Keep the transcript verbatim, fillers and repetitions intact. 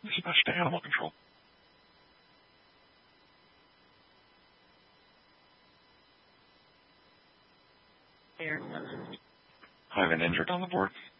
Dispatch to animal control. Here. I have an injured on the board.